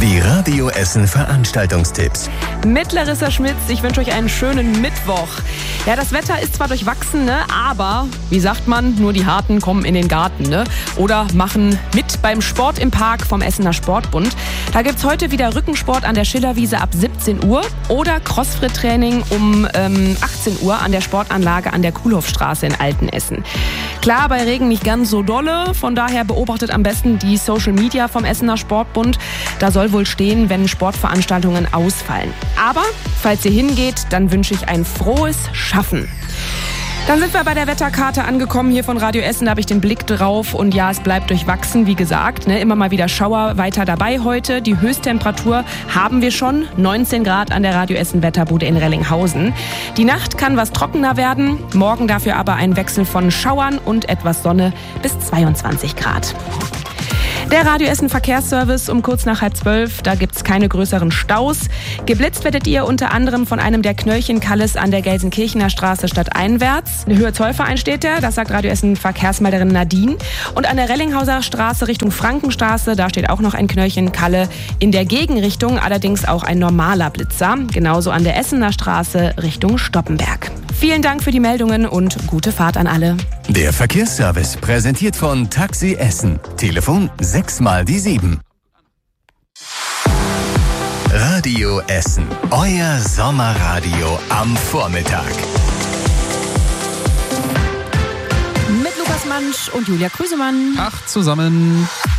Die Radio Essen Veranstaltungstipps. Mit Larissa Schmitz, ich wünsche euch einen schönen Mittwoch. Ja, das Wetter ist zwar durchwachsen, ne? Aber, wie sagt man, nur die Harten kommen in den Garten, ne? Oder machen mit beim Sport im Park vom Essener Sportbund. Da gibt's heute wieder Rückensport an der Schillerwiese ab 17 Uhr oder Crossfit-Training um 18 Uhr an der Sportanlage an der Kuhlhofstraße in Altenessen. Klar, bei Regen nicht ganz so dolle, von daher beobachtet am besten die Social Media vom Essener Sportbund. Da soll wohl stehen, wenn Sportveranstaltungen ausfallen. Aber falls ihr hingeht, dann wünsche ich ein frohes Schaffen. Dann sind wir bei der Wetterkarte angekommen hier von Radio Essen, da habe ich den Blick drauf und ja, es bleibt durchwachsen, wie gesagt, ne? Immer mal wieder Schauer weiter dabei heute. Die Höchsttemperatur haben wir schon, 19 Grad an der Radio Essen Wetterbude in Rellinghausen. Die Nacht kann was trockener werden, morgen dafür aber ein Wechsel von Schauern und etwas Sonne bis 22 Grad. Der Radio Essen Verkehrsservice um kurz nach 11:30, da gibt's keine größeren Staus. Geblitzt werdet ihr unter anderem von einem der Knöllchenkalles an der Gelsenkirchener Straße stadteinwärts. Eine Höhe-Zollverein steht der, das sagt Radio Essen Verkehrsmelderin Nadine. Und an der Rellinghauser Straße Richtung Frankenstraße, da steht auch noch ein Knöllchenkalle. In der Gegenrichtung allerdings auch ein normaler Blitzer. Genauso an der Essener Straße Richtung Stoppenberg. Vielen Dank für die Meldungen und gute Fahrt an alle. Der Verkehrsservice präsentiert von Taxi Essen. Telefon 6x7. Radio Essen. Euer Sommerradio am Vormittag. Mit Lukas Mansch und Julia Krüsemann. Ach, zusammen.